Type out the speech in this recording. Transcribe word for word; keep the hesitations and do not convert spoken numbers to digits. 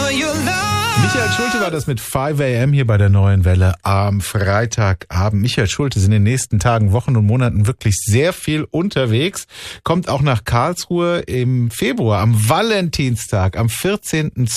Michael Schulte war das mit five a m hier bei der Neuen Welle am Freitagabend. Michael Schulte ist in den nächsten Tagen, Wochen und Monaten wirklich sehr viel unterwegs. Kommt auch nach Karlsruhe im Februar, am Valentinstag, am vierzehnten